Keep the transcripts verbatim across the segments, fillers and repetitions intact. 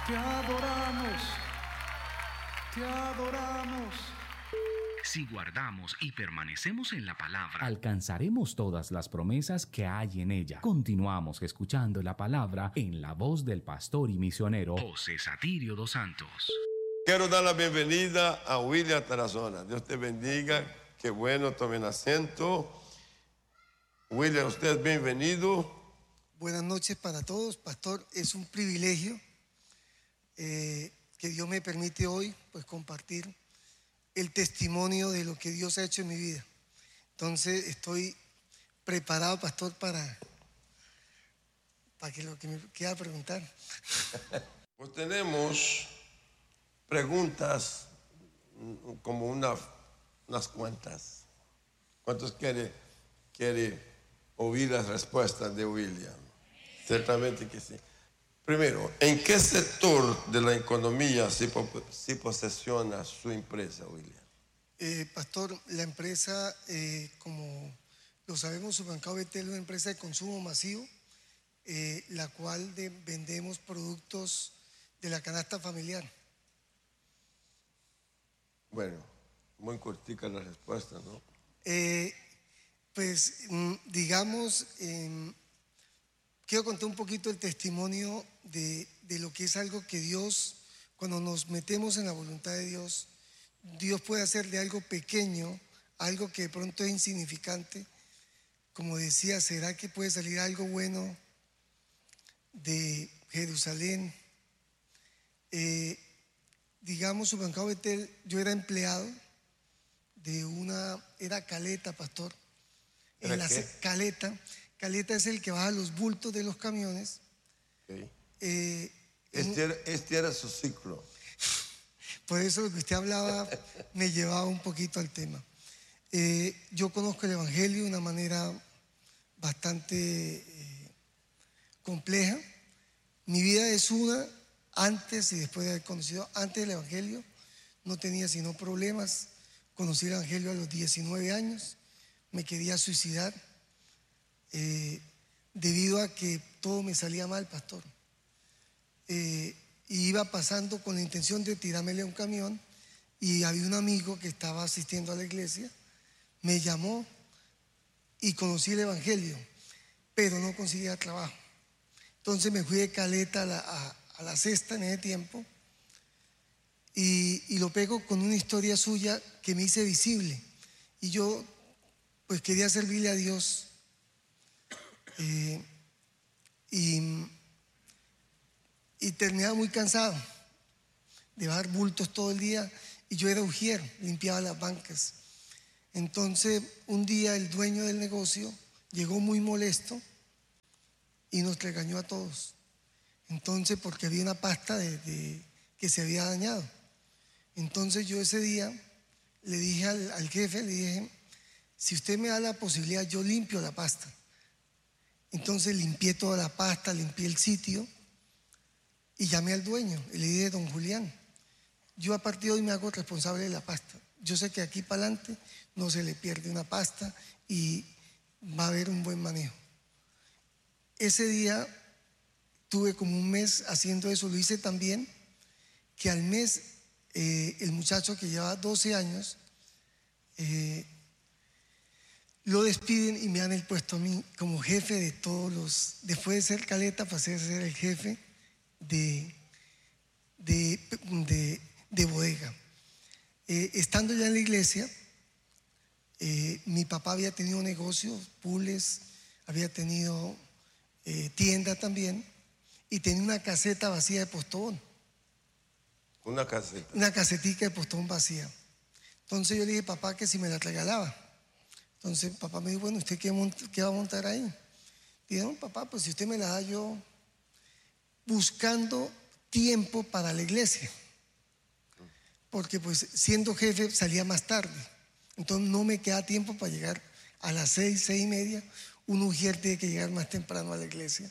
Te adoramos, te adoramos. Si guardamos y permanecemos en la palabra, alcanzaremos todas las promesas que hay en ella. Continuamos escuchando la palabra en la voz del pastor y misionero José Satirio dos Santos. Quiero dar la bienvenida a William Tarazona. Dios te bendiga. Qué bueno, tomen asiento. William, usted es bienvenido. Buenas noches para todos, pastor. Es un privilegio eh, que Dios me permite hoy pues compartir el testimonio de lo que Dios ha hecho en mi vida. Entonces estoy preparado, pastor, para, para que lo que me quiera preguntar. Pues tenemos preguntas como una, unas cuantas. ¿Cuántos quiere, quiere oír las respuestas de William? Ciertamente que sí. Primero, ¿en qué sector de la economía se, se posesiona su empresa, William? Eh, pastor, la empresa, eh, como lo sabemos, Supermercado Betel es una empresa de consumo masivo, eh, la cual de, vendemos productos de la canasta familiar. Bueno, muy cortica la respuesta, ¿no? Eh, pues, digamos, eh, quiero contar un poquito el testimonio de, de lo que es algo que Dios, cuando nos metemos en la voluntad de Dios, Dios puede hacer de algo pequeño, algo que de pronto es insignificante. Como decía, ¿será que puede salir algo bueno de Jerusalén? Eh, digamos, Supermercado Betel, yo era empleado de una, era caleta, pastor. En la qué? caleta, caleta es el que baja los bultos de los camiones. Okay. Eh, este, era, este era su ciclo. Por eso lo que usted hablaba me llevaba un poquito al tema. Eh, yo conozco el Evangelio de una manera bastante eh, compleja. Mi vida es una, antes y después de haber conocido, antes del Evangelio no tenía sino problemas. Conocí el Evangelio a los diecinueve años, me quería suicidar eh, debido a que todo me salía mal, pastor. Eh, y iba pasando con la intención de tirármele a un camión y había un amigo que estaba asistiendo a la iglesia, me llamó y conocí el Evangelio, pero no conseguía trabajo. Entonces me fui de caleta a la, a, a la cesta en ese tiempo y, y lo pego con una historia suya que me hice visible y yo pues quería servirle a Dios eh, y Y terminaba muy cansado de bajar bultos todo el día. Y yo era ujier, limpiaba las bancas. Entonces, un día el dueño del negocio llegó muy molesto y nos regañó a todos. Entonces, porque había una pasta de, de, que se había dañado. Entonces, yo ese día le dije al, al jefe, le dije, si usted me da la posibilidad, yo limpio la pasta. Entonces, limpié toda la pasta, limpié el sitio. Y llamé al dueño y le dije, don Julián, yo a partir de hoy me hago responsable de la pasta. Yo sé que aquí para adelante no se le pierde una pasta y va a haber un buen manejo. Ese día tuve como un mes haciendo eso, lo hice tan bien que al mes eh, el muchacho que llevaba doce años eh, lo despiden y me dan el puesto a mí como jefe de todos los, después de ser caleta pasé a ser el jefe De, de, de, de bodega. Eh, estando ya en la iglesia, eh, mi papá había tenido negocios, pules, había tenido eh, tienda también y tenía una caseta vacía de postón. Una caseta. Una casetica de postón vacía. Entonces yo le dije, papá, que si me la regalaba. Entonces papá me dijo, bueno, ¿usted qué, qué va a montar ahí? Y dije, no, papá, pues si usted me la da yo, buscando tiempo para la iglesia, porque pues siendo jefe salía más tarde, entonces no me queda tiempo para llegar a las seis, seis y media. Un ujier tiene que llegar más temprano a la iglesia.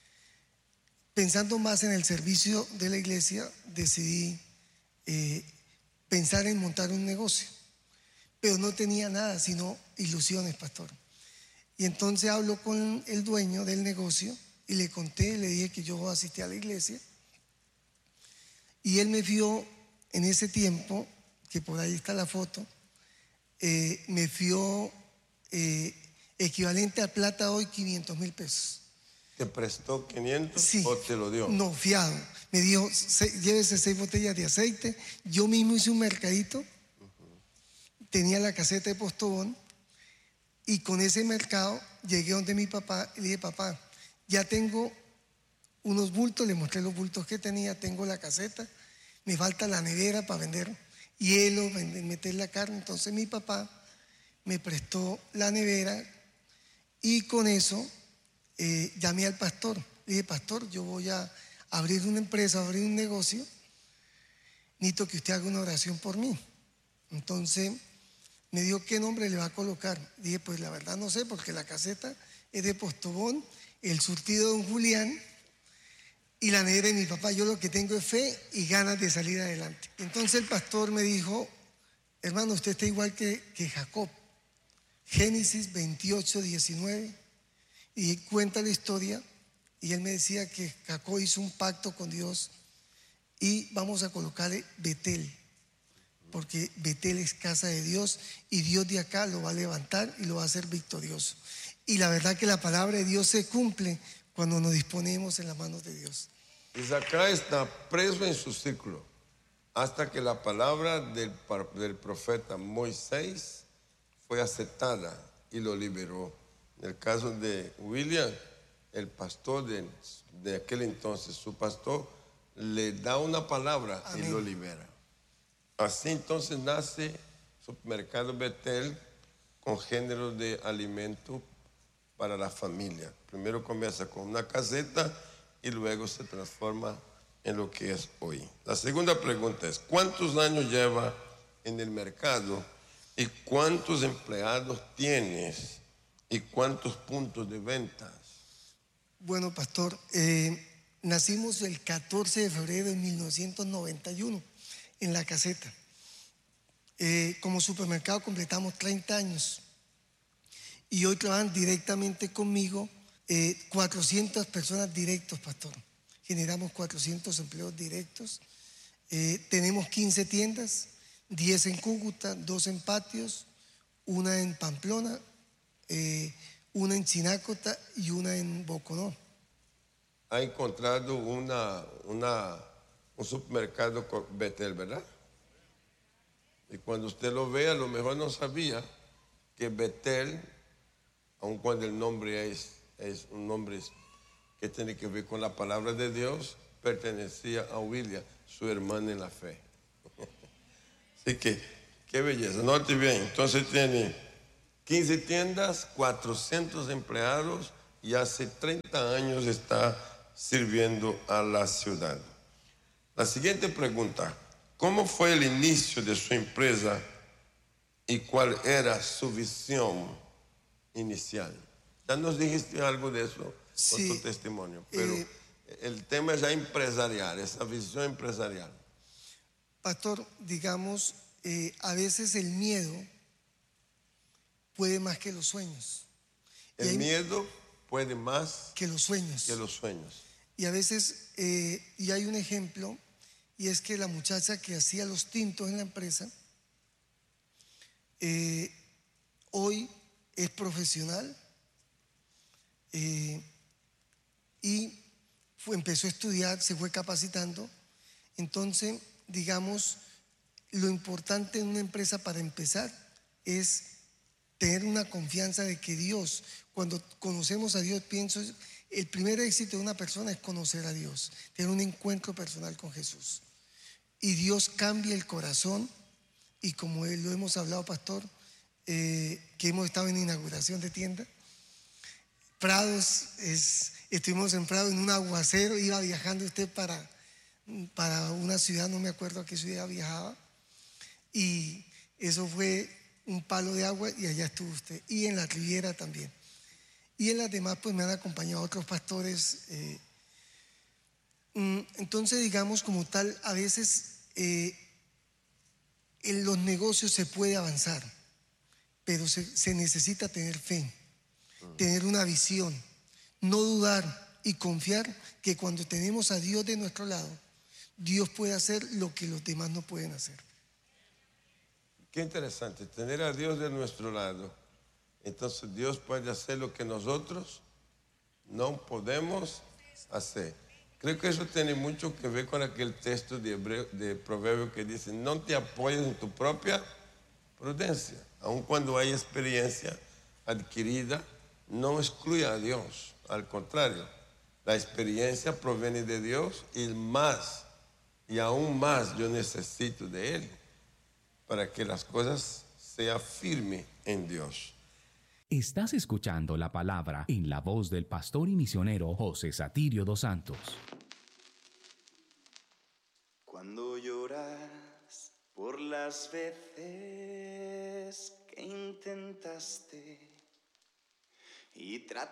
Pensando más en el servicio de la iglesia, decidí eh, pensar en montar un negocio, pero no tenía nada sino ilusiones, pastor. Y entonces hablo con el dueño del negocio y le conté, le dije que yo asistía a la iglesia Y él me fió en ese tiempo, que por ahí está la foto, eh, me fió eh, equivalente a plata hoy quinientos mil pesos. ¿Te prestó quinientos Sí. o te lo dio? No, fiado. Me dijo, "Se- llévese seis botellas de aceite". Yo mismo hice un mercadito, tenía la caseta de Postobón, y con ese mercado llegué donde mi papá y le dije, papá, ya tengo unos bultos, le mostré los bultos que tenía, tengo la caseta, me falta la nevera para vender hielo, vender, meter la carne. Entonces mi papá me prestó la nevera y con eso eh, llamé al pastor. Le dije, pastor, yo voy a abrir una empresa, abrir un negocio, necesito que usted haga una oración por mí. Entonces me dijo, ¿qué nombre le va a colocar? Dije, pues la verdad no sé, porque la caseta es de Postobón, el surtido de don Julián y la nevera de mi papá. Yo lo que tengo es fe y ganas de salir adelante. Entonces el pastor me dijo, hermano, usted está igual que, que Jacob. Génesis veintiocho, diecinueve, y cuenta la historia, y él me decía que Jacob hizo un pacto con Dios y vamos a colocarle Betel, porque Betel es casa de Dios y Dios de acá lo va a levantar y lo va a hacer victorioso. Y la verdad que la palabra de Dios se cumple cuando nos disponemos en las manos de Dios. Isaacá está preso en su círculo hasta que la palabra del, del profeta Moisés fue aceptada y lo liberó. En el caso de William, el pastor de, de aquel entonces, su pastor, le da una palabra Amén. Y lo libera. Así entonces nace Supermercado Betel con género de alimento para la familia. Primero comienza con una caseta y luego se transforma en lo que es hoy. La segunda pregunta es, ¿cuántos años lleva en el mercado y cuántos empleados tienes y cuántos puntos de ventas? Bueno, pastor, eh, nacimos el catorce de febrero de mil novecientos noventa y uno en la caseta. Eh, como supermercado completamos treinta años y hoy trabajan directamente conmigo eh, cuatrocientas personas directos, pastor. Generamos cuatrocientos empleos directos. Eh, tenemos quince tiendas, diez en Cúcuta, dos en Patios, una en Pamplona, eh, una en Chinácota y una en Boconó. Ha encontrado una, una, un supermercado con Betel, ¿verdad? Y cuando usted lo ve, a lo mejor no sabía que Betel, aun cuando el nombre es, es un nombre que tiene que ver con la palabra de Dios, pertenecía a William, su hermana en la fe. Así que, qué belleza. Note bien, entonces tiene quince tiendas, cuatrocientos empleados y hace treinta años está sirviendo a la ciudad. La siguiente pregunta, ¿cómo fue el inicio de su empresa y cuál era su visión inicial? Ya nos dijiste algo de eso Sí, con tu testimonio, pero eh, el tema es ya empresarial, esa visión empresarial. Pastor, digamos, eh, a veces el miedo puede más que los sueños. Y El hay- miedo puede más que los sueños. que los sueños. Y a veces, eh, y hay un ejemplo, y es que la muchacha que hacía los tintos en la empresa, eh, hoy es profesional eh, y fue- empezó a estudiar, se fue capacitando. Entonces, digamos, lo importante en una empresa para empezar es tener una confianza de que Dios, cuando conocemos a Dios, pienso, el primer éxito de una persona es conocer a Dios, tener un encuentro personal con Jesús. Y Dios cambia el corazón, y como él- lo hemos hablado, pastor, eh, que hemos estado en inauguración de tienda, Prados, es, estuvimos en Prado en un aguacero, iba viajando usted para, para una ciudad, no me acuerdo a qué ciudad viajaba, y eso fue un palo de agua y allá estuvo usted, y en la Riviera también. Y en las demás pues me han acompañado otros pastores. eh, mm, entonces digamos como tal, a veces eh, en los negocios se puede avanzar, pero se, se necesita tener fe, tener una visión, no dudar y confiar que cuando tenemos a Dios de nuestro lado, Dios puede hacer lo que los demás no pueden hacer. Qué interesante, tener a Dios de nuestro lado. Entonces Dios puede hacer lo que nosotros no podemos hacer. Creo que eso tiene mucho que ver con aquel texto de, Hebreo, de Proverbio que dice, no te apoyes en tu propia prudencia. Aun cuando hay experiencia adquirida, no excluya a Dios. Al contrario, la experiencia proviene de Dios y más, y aún más yo necesito de Él para que las cosas sean firmes en Dios. Estás escuchando la palabra en la voz del pastor y misionero José Satirio dos Santos. Cuando lloras por las veces que intentaste y trataste